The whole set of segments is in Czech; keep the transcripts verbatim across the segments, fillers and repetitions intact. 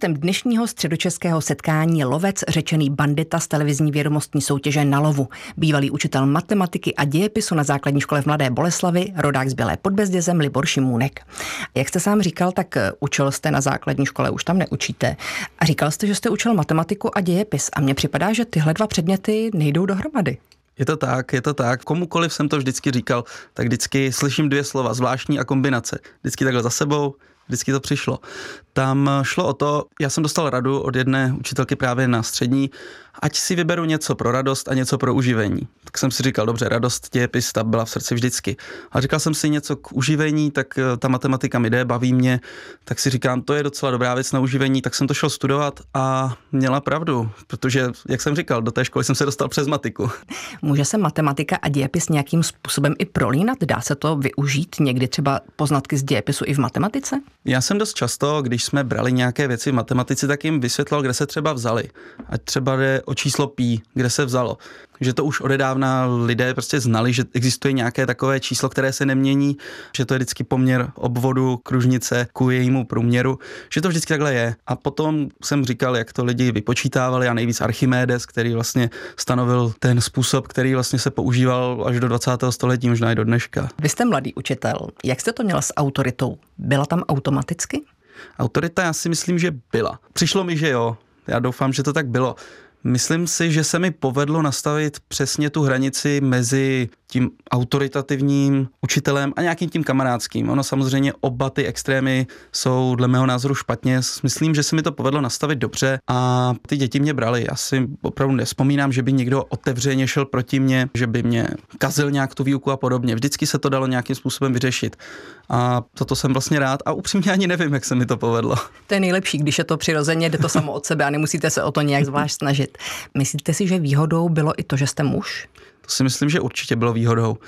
Hostem dnešního středočeského setkání je lovec, řečený bandita z televizní vědomostní soutěže Na lovu. Bývalý učitel matematiky a dějepisu na základní škole v Mladé Boleslavi, rodák z Bělé pod Bezdězem Libor Šimůnek. Jak jste sám říkal, tak učil jste na základní škole, už tam neučíte. A říkal jste, že jste učil matematiku a dějepis. A mně připadá, že tyhle dva předměty nejdou dohromady. Je to tak, je to tak. Komukoliv jsem to vždycky říkal, tak vždycky slyším dvě slova, zvláštní a kombinace. Vždycky takhle za sebou, vždycky to přišlo. Tam šlo o to, já jsem dostal radu od jedné učitelky právě na střední, ať si vyberu něco pro radost a něco pro uživení. Tak jsem si říkal, dobře, radost, dějepis, ta byla v srdci vždycky. A říkal jsem si něco k uživení, tak ta matematika mi jde, baví mě, tak si říkám, to je docela dobrá věc na uživení, tak jsem to šel studovat a měla pravdu, protože, jak jsem říkal, do té školy jsem se dostal přes matiku. Může se matematika a dějepis nějakým způsobem i prolínat? Dá se to využít někdy třeba poznatky z dějepisu i v matematice? Já jsem dost často, když jsme brali nějaké věci v matematice, tak jim vysvětlal, kde se třeba vzali. Ať třeba jde o číslo pí, kde se vzalo. Že to už odedávna lidé prostě znali, že existuje nějaké takové číslo, které se nemění, že to je vždycky poměr obvodu kružnice ku jejímu průměru, že to vždycky takhle je. A potom jsem říkal, jak to lidi vypočítávali a nejvíc Archimedes, který vlastně stanovil ten způsob, který vlastně se používal až do dvacátého století, možná i do dneška. Vy jste mladý učitel. Jak jste to měl s autoritou? Byla tam automaticky? Autorita, já si myslím, že byla. Přišlo mi, že jo. Já doufám, že to tak bylo. Myslím si, že se mi povedlo nastavit přesně tu hranici mezi tím autoritativním učitelem a nějakým tím kamarádským. Ono samozřejmě oba ty extrémy jsou dle mého názoru špatně. Myslím, že se mi to povedlo nastavit dobře a ty děti mě brali. Já si opravdu nevzpomínám, že by někdo otevřeně šel proti mně, že by mě kazil nějak tu výuku a podobně. Vždycky se to dalo nějakým způsobem vyřešit. A toto jsem vlastně rád a upřímně ani nevím, jak se mi to povedlo. To je nejlepší, když je to přirozeně, jde to samo od sebe a nemusíte se o to nějak zvlášť snažit. Myslíte si, že výhodou bylo i to, že jste muž? To si myslím, že určitě bylo výhodou,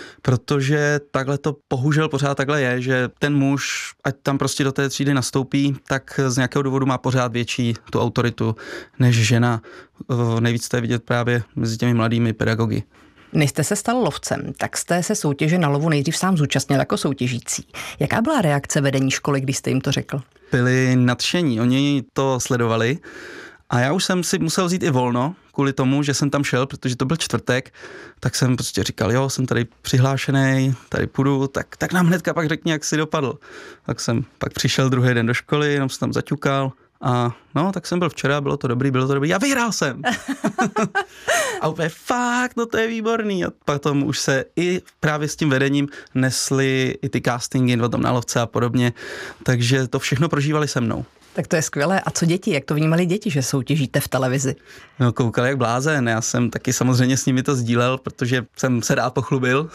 protože takhle to bohužel pořád takhle je, že ten muž, ať tam prostě do té třídy nastoupí, tak z nějakého důvodu má pořád větší tu autoritu než žena. Nejvíc to je vidět právě mezi těmi mladými pedagogy. Než jste se stal lovcem, tak jste se soutěže na lovu nejdřív sám zúčastnil jako soutěžící. Jaká byla reakce vedení školy, když jste jim to řekl? Byli nadšení, oni to sledovali. A já už jsem si musel vzít i volno kvůli tomu, že jsem tam šel, protože to byl čtvrtek, tak jsem prostě říkal, jo, jsem tady přihlášený, tady půjdu, tak, tak nám hnedka pak řekni, jak jsi dopadl. Tak jsem pak přišel druhý den do školy, jenom jsem tam zaťukal a no, tak jsem byl včera, bylo to dobrý, bylo to dobrý, já vyhrál jsem. A úplně fakt, no to je výborný. A potom už se i právě s tím vedením nesly i ty castingy potom na lovce a podobně, takže to všechno prožívali se mnou. Tak to je skvělé. A co děti? Jak to vnímali děti, že soutěžíte v televizi? No, koukali jak blázen. Já jsem taky samozřejmě s nimi to sdílel, protože jsem se rád pochlubil.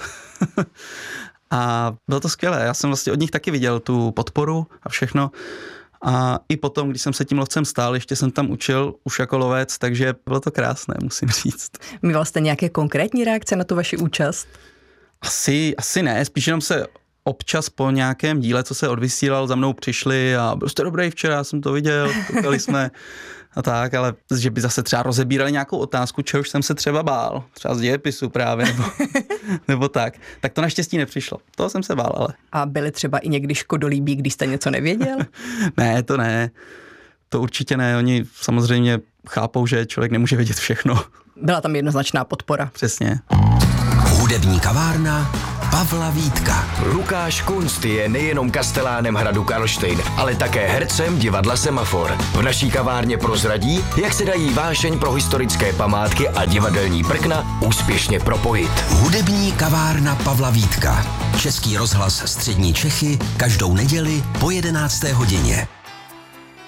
A bylo to skvělé. Já jsem vlastně od nich taky viděl tu podporu a všechno. A i potom, když jsem se tím lovcem stál, ještě jsem tam učil už jako lovec, takže bylo to krásné, musím říct. Měl jste nějaké konkrétní reakce na tu vaši účast? Asi, asi ne, spíš jenom se občas po nějakém díle, co se odvysílal, za mnou přišli a byl jste dobrý včera, jsem to viděl, koukali jsme a tak, ale že by zase třeba rozebírali nějakou otázku, čehož jsem se třeba bál, třeba z dějepisu právě, nebo, nebo tak. Tak to naštěstí nepřišlo, toho jsem se bál, ale. A byli třeba i někdy škodolíbí, když jste něco nevěděl? Ne, to ne, to určitě ne, oni samozřejmě chápou, že člověk nemůže vědět všechno. Byla tam jednoznačná podpora. Přesně. Hudební kavárna Pavla Vítka. Lukáš Kunst je nejenom kastelánem hradu Karlštejn, ale také hercem divadla Semafor. V naší kavárně prozradí, jak se dají vášeň pro historické památky a divadelní prkna úspěšně propojit. Hudební kavárna Pavla Vítka. Český rozhlas Střední Čechy každou neděli po jedenácté hodině.